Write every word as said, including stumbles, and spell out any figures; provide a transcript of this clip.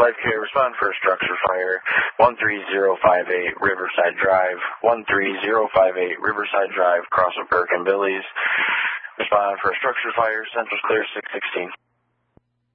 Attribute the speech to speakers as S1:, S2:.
S1: Life Care, respond for a structure fire. one three zero five eight Riverside Drive. one three zero five eight Riverside Drive, cross with Burke and Billy's. Respond for a structure fire, Central's clear, six sixteen.